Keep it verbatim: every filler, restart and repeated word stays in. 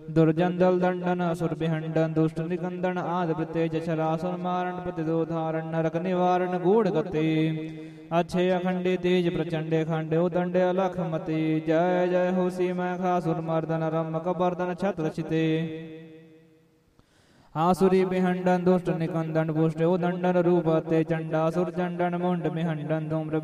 दुर्जन दल दंडन असुर विहंडन दुष्ट निकंदन आदि वृत्ते जठरासुर मारण प्रतिदोधारण नरक निवारण गूढ़ गति अच्छे अखंडे तेज प्रचंडे खंडे दंडे अलख मति जय जय हो सीमा खासुर मर्दन रमक बर्दन छत्र छिते आसुरी विहंडन दुष्ट निकंदन पुष्ट दंडन रूपते चंडासुर चंडन मुंड विहंडन धूम्र